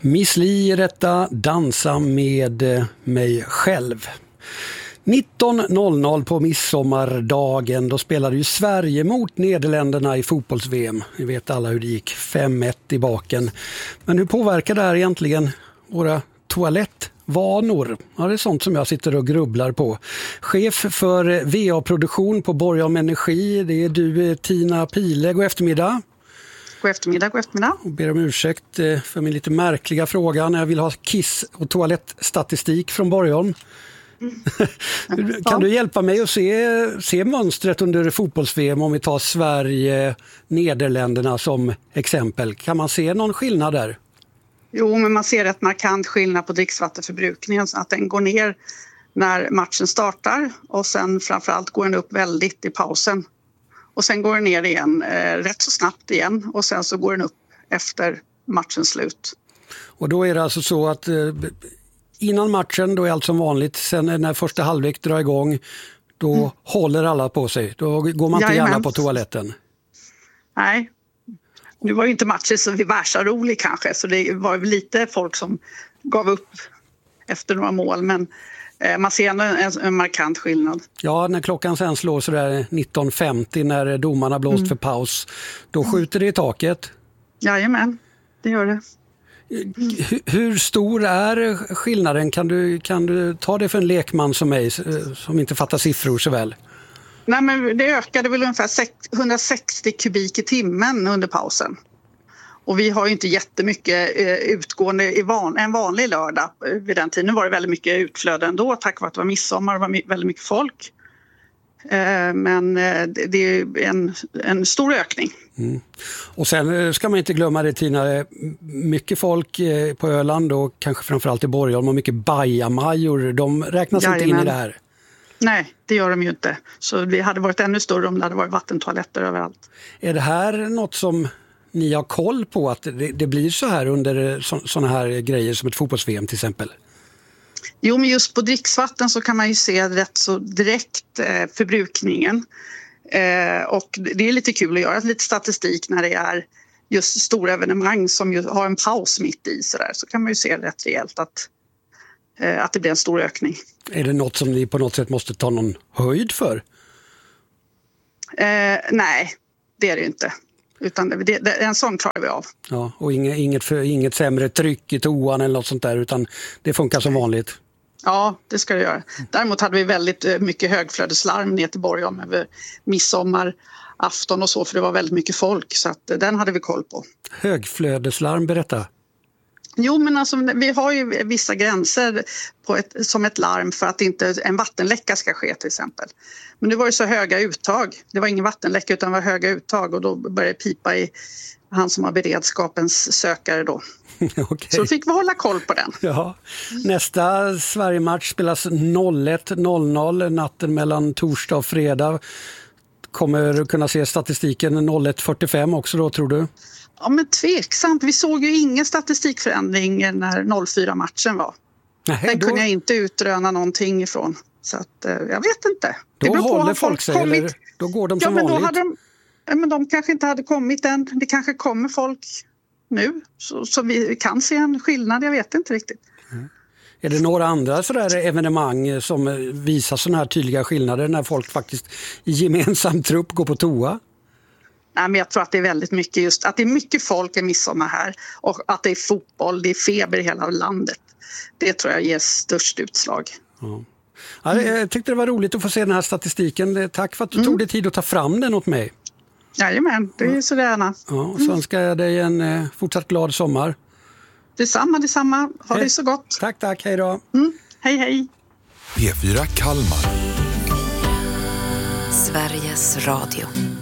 Miss Li är detta, dansa med mig själv. 19.00 på midsommardagen, då spelade ju Sverige mot Nederländerna i fotbolls-VM. Ni vet alla hur det gick, 5-1 i baken. Men hur påverkar det här egentligen våra toalettvanor? Ja, det är sånt som jag sitter och grubblar på. Chef för VA-produktion på Borgholm Energi, det är du, Tina Pile. God eftermiddag. God eftermiddag, god eftermiddag. Jag ber om ursäkt för min lite märkliga fråga när jag vill ha kiss- och toalettstatistik från Borgholm. Kan du hjälpa mig att se mönstret under fotbolls-VM om vi tar Sverige, Nederländerna som exempel? Kan man se någon skillnad där? Jo, men man ser ett markant skillnad på dricksvattenförbrukningen, så att den går ner när matchen startar och sen framförallt går den upp väldigt i pausen. Och sen går den ner igen rätt så snabbt igen och sen så går den upp efter matchens slut. Och då är det alltså så att innan matchen då är allt som vanligt, sen när första halvlek drar igång då håller alla på sig, då går man inte gärna på toaletten. Nej, nu var ju inte matchen så värsta rolig kanske, så det var väl lite folk som gav upp efter några mål, men man ser en markant skillnad. Ja, när klockan sen slår så där 19.50 när domarna blåst för paus, då skjuter det i taket. Jajamän, det gör det. Hur stor är skillnaden? Kan du ta det för en lekman som mig som inte fattar siffror så väl? Nej, men det ökade väl ungefär 160 kubik i timmen under pausen. Och vi har ju inte jättemycket utgående en vanlig lördag vid den tiden. Nu var det väldigt mycket utflöde ändå tack vare att det var midsommar och var väldigt mycket folk. Men det är en stor ökning. Mm. Och sen ska man inte glömma det, Tina, mycket folk på Öland och kanske framförallt i Borgholm och mycket bajamajor, de räknas inte in i det här. Nej, det gör de ju inte. Så det hade varit ännu större om det hade varit vattentoaletter överallt. Är det här något som ni har koll på, att det blir så här under såna här grejer som ett fotbolls-VM till exempel? Jo, men just på dricksvatten så kan man ju se rätt så direkt förbrukningen. Och det är lite kul att göra lite statistik när det är just stora evenemang som ju har en paus mitt i. Så kan man ju se rätt rejält att det blir en stor ökning. Är det något som ni på något sätt måste ta någon höjd för? Nej, det är det inte. Utan en sån klarar vi av. Ja, och inget sämre tryck i toan eller något sånt där, utan det funkar som vanligt. Ja, det ska det göra. Däremot hade vi väldigt mycket högflödeslarm ner till Borgholm över midsommar, afton och så, för det var väldigt mycket folk, så att den hade vi koll på. Högflödeslarm, berätta. Jo, men alltså, vi har ju vissa gränser som ett larm för att inte en vattenläcka ska ske till exempel. Men det var ju så höga uttag. Det var ingen vattenläcka utan det var höga uttag och då började det pipa i han som har beredskapens sökare då. Okay. Så fick vi hålla koll på den. Ja. Nästa Sverige-match spelas 01.00 natten mellan torsdag och fredag. Kommer du kunna se statistiken 01.45 också då, tror du? Ja, men tveksamt. Vi såg ju ingen statistikförändring när 04-matchen var. Den kunde jag inte utröna någonting ifrån. Så att, jag vet inte. Då håller folk sig, eller då går de som vanligt? Men de kanske inte hade kommit än. Det kanske kommer folk nu. Så vi kan se en skillnad, jag vet inte riktigt. Mm. Är det några andra sådär evenemang som visar sådana här tydliga skillnader när folk faktiskt i gemensam trupp går på toa? Nej, men jag tror att det är väldigt mycket just att det är mycket folk i midsommar här och att det är fotboll, det är feber i hela landet. Det tror jag ger störst utslag. Ja. Ja, jag tyckte det var roligt att få se den här statistiken. Tack för att du tog dig tid att ta fram den åt mig. Jajamän, det är så gärna. Ja, och så önskar jag dig en fortsatt glad sommar. Detsamma. Ha det så gott. Tack, hej då. Hej. P4 Kalmar. Sveriges Radio.